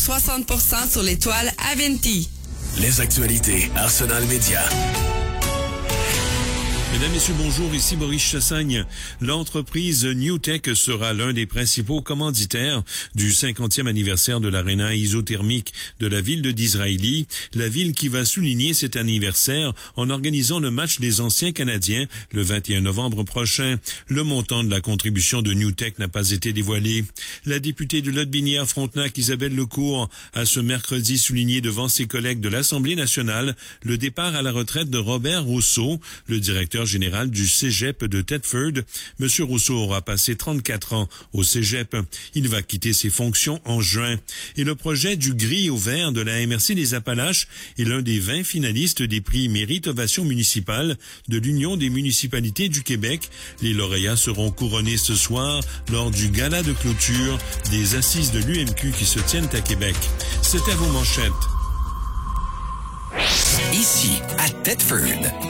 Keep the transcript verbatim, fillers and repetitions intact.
soixante pour cent sur les toiles Aventi. Les actualités Arsenal Média. Mesdames, Messieurs, bonjour, ici Maurice Chassagne. L'entreprise Newtek sera l'un des principaux commanditaires du cinquantième anniversaire de l'aréna isothermique de la ville de Disraeli, la ville qui va souligner cet anniversaire en organisant le match des anciens Canadiens le vingt et un novembre prochain. Le montant de la contribution de Newtek n'a pas été dévoilé. La députée de Lotbinière-Frontenac, Isabelle Lecourt, a ce mercredi souligné devant ses collègues de l'Assemblée nationale le départ à la retraite de Robert Rousseau, le directeur général du Cégep de Thetford. Monsieur Rousseau aura passé trente-quatre ans au Cégep. Il va quitter ses fonctions en juin. Et le projet du gris au vert de la M R C des Appalaches est l'un des vingt finalistes des prix Mérite Ovation municipale de l'Union des municipalités du Québec. Les lauréats seront couronnés ce soir lors du gala de clôture des assises de l'U M Q qui se tiennent à Québec. C'était vos manchettes. Ici, à Thetford,